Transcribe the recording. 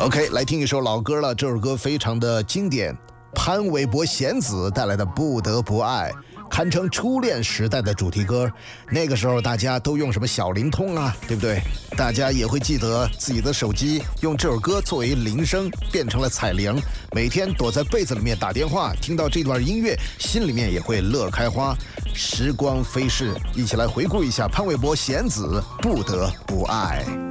OK， 来听一首老歌了，这首歌非常的经典，潘玮柏弦子带来的《不得不爱》，堪称初恋时代的主题歌。那个时候大家都用什么小灵通啊，对不对？大家也会记得自己的手机用这首歌作为铃声，变成了彩铃，每天躲在被子里面打电话，听到这段音乐，心里面也会乐开花。时光飞逝，一起来回顾一下潘玮柏弦子《不得不爱》。